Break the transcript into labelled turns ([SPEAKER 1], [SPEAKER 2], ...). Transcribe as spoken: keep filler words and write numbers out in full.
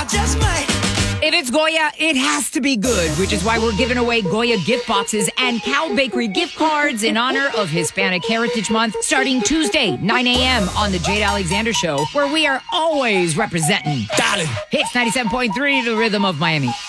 [SPEAKER 1] just might.
[SPEAKER 2] If it's Goya, it has to be good, which is why we're giving away Goya gift boxes and Cal Bakery gift cards in honor of Hispanic Heritage Month, starting Tuesday, nine a.m. on the Jade Alexander Show, where we are always representing.
[SPEAKER 1] Darling.
[SPEAKER 2] Hits ninety-seven point three, the rhythm of Miami.